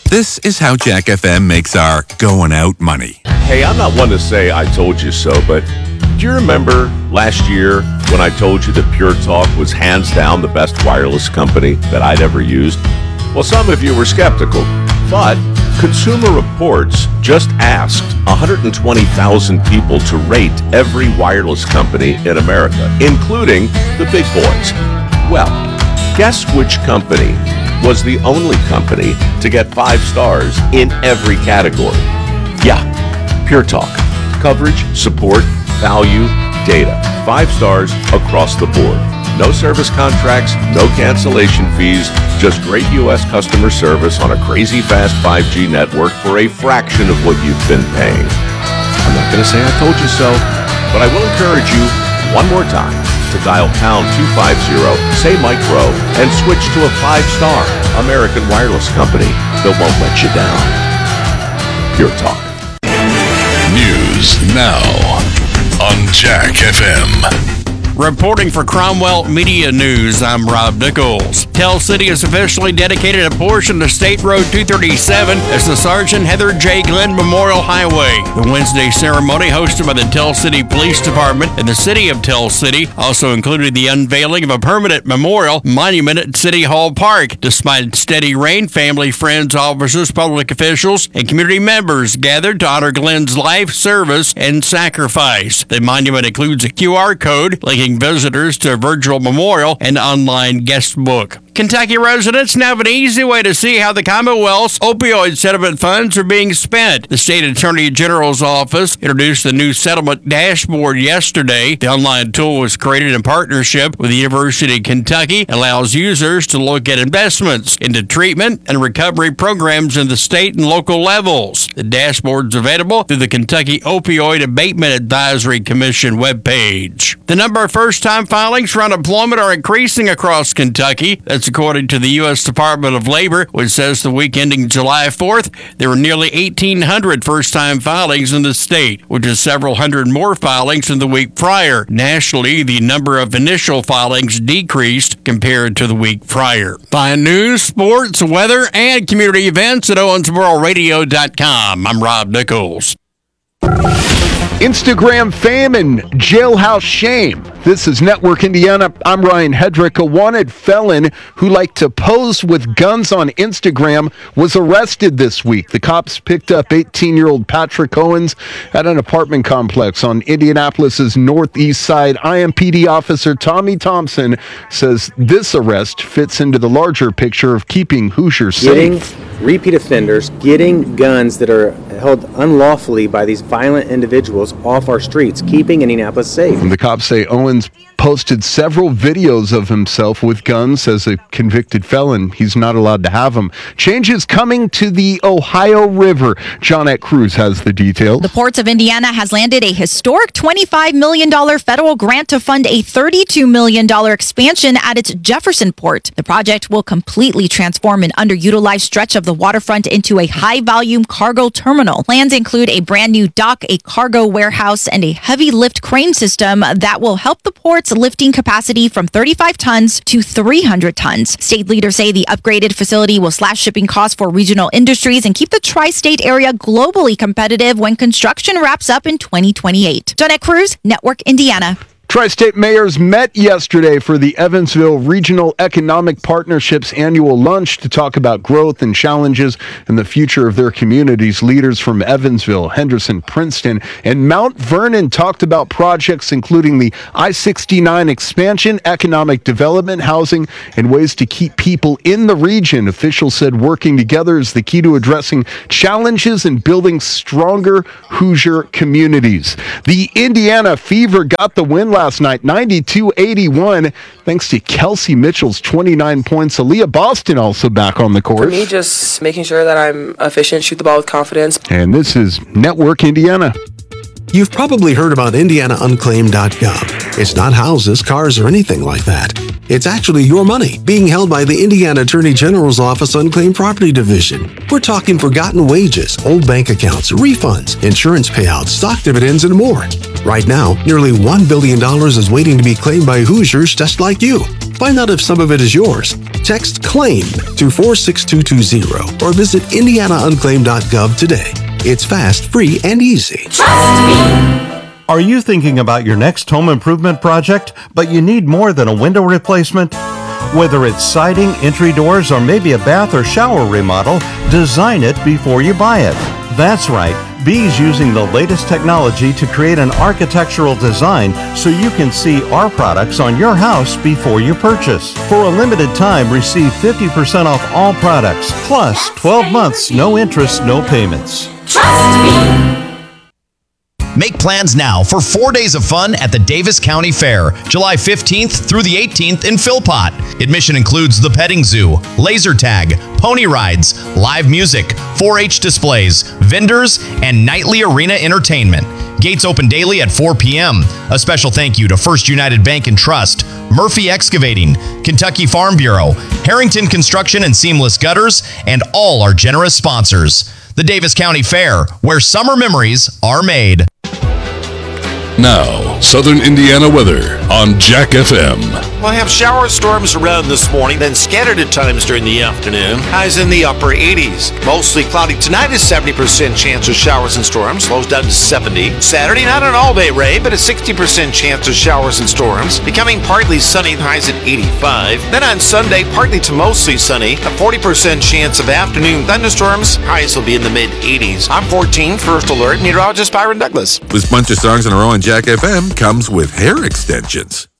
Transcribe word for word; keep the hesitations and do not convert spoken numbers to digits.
This is how Jack F M makes our going out money. Hey, I'm not one to say I told you so, but do you remember last year when I told you that Pure Talk was hands down the best wireless company that I'd ever used? Well, some of you were skeptical, but Consumer Reports just asked one hundred twenty thousand people to rate every wireless company in America, including the big boys. Well, guess which company was the only company to get five stars in every category? Yeah, Pure Talk. Coverage, support, value, data. Five stars across the board. No service contracts, no cancellation fees, just great U S customer service on a crazy fast five G network for a fraction of what you've been paying. I'm not going to say I told you so, but I will encourage you one more time to dial pound two fifty, say Mike Rowe, and switch to a five-star American wireless company that won't let you down. Pure Talk. News now on Jack F M. Reporting for Cromwell Media News, I'm Rob Nichols. Tell City has officially dedicated a portion of State Road two thirty-seven as the Sergeant Heather J. Glenn Memorial Highway. The Wednesday ceremony, hosted by the Tell City Police Department and the City of Tell City, also included the unveiling of a permanent memorial monument at City Hall Park. Despite steady rain, family, friends, officers, public officials, and community members gathered to honor Glenn's life, service, and sacrifice. The monument includes a Q R code linking visitors to a virtual memorial and online guest book. Kentucky residents now have an easy way to see how the Commonwealth's opioid settlement funds are being spent. The State Attorney General's office introduced the new settlement dashboard yesterday. The online tool was created in partnership with the University of Kentucky and allows users to look at investments into treatment and recovery programs in the state and local levels. The dashboard is available through the Kentucky Opioid Abatement Advisory Commission webpage. The number of first-time filings for unemployment are increasing across Kentucky. That's according to the U S Department of Labor, which says the week ending July fourth, there were nearly eighteen hundred first-time filings in the state, which is several hundred more filings than the week prior. Nationally, the number of initial filings decreased compared to the week prior. Find news, sports, weather, and community events at owensboro radio dot com. I'm Rob Nichols. Instagram fame and jailhouse shame. This is Network Indiana. I'm Ryan Hedrick. A wanted felon who liked to pose with guns on Instagram was arrested this week. The cops picked up eighteen-year-old Patrick Owens at an apartment complex on Indianapolis's northeast side. I M P D officer Tommy Thompson says this arrest fits into the larger picture of keeping Hoosiers safe. Getting repeat offenders, getting guns that are held unlawfully by these violent individuals off our streets, keeping Indianapolis safe. And the cops say Owens posted several videos of himself with guns. As a convicted felon, he's not allowed to have them. Changes coming to the Ohio River. Johnette Cruz has the details. The Ports of Indiana has landed a historic twenty-five million dollars federal grant to fund a thirty-two million dollars expansion at its Jefferson Port. The project will completely transform an underutilized stretch of the waterfront into a high-volume cargo terminal. Plans include a brand new dock, a cargo warehouse, and a heavy lift crane system that will help the port's lifting capacity from thirty-five tons to three hundred tons. State leaders say the upgraded facility will slash shipping costs for regional industries and keep the tri-state area globally competitive when construction wraps up in twenty twenty-eight. Johnette Cruz, Network Indiana. Tri-State mayors met yesterday for the Evansville Regional Economic Partnership's annual lunch to talk about growth and challenges and the future of their communities. Leaders from Evansville, Henderson, Princeton, and Mount Vernon talked about projects including the I sixty-nine expansion, economic development, housing, and ways to keep people in the region. Officials said working together is the key to addressing challenges and building stronger Hoosier communities. The Indiana Fever got the win last night, ninety-two eighty-one, thanks to Kelsey Mitchell's twenty-nine points. Aaliyah Boston also back on the court. For me, just making sure that I'm efficient, shoot the ball with confidence. And this is Network Indiana. You've probably heard about Indiana Unclaimed dot gov. It's not houses, cars, or anything like that. It's actually your money being held by the Indiana Attorney General's Office Unclaimed Property Division. We're talking forgotten wages, old bank accounts, refunds, insurance payouts, stock dividends, and more. Right now, nearly one billion dollars is waiting to be claimed by Hoosiers just like you. Find out if some of it is yours. Text CLAIM to four six two two zero or visit indiana unclaimed dot gov today. It's fast, free, and easy. Are you thinking about your next home improvement project, but you need more than a window replacement? Whether it's siding, entry doors, or maybe a bath or shower remodel, design it before you buy it. That's right. B's using the latest technology to create an architectural design so you can see our products on your house before you purchase. For a limited time, receive fifty percent off all products, plus twelve months, no interest, no payments. Trust me. Make plans now for four days of fun at the Davis County Fair, July fifteenth through the eighteenth in Philpott. Admission includes the petting zoo, laser tag, pony rides, live music, four H displays, vendors, and nightly arena entertainment. Gates open daily at four p.m. A special thank you to First United Bank and Trust, Murphy Excavating, Kentucky Farm Bureau, Harrington Construction and Seamless Gutters, and all our generous sponsors. The Davis County Fair, where summer memories are made. Now, Southern Indiana weather on Jack F M. We'll have shower storms around this morning, then scattered at times during the afternoon. Highs in the upper eighties. Mostly cloudy tonight is seventy percent chance of showers and storms. Lows down to seventy. Saturday, not an all-day rain, but a sixty percent chance of showers and storms. Becoming partly sunny, highs at eighty-five. Then on Sunday, partly to mostly sunny. A forty percent chance of afternoon thunderstorms. Highs will be in the mid-eighties. I'm fourteen, First Alert, meteorologist Byron Douglas. This bunch of songs in a row on Jack F M comes with hair extensions.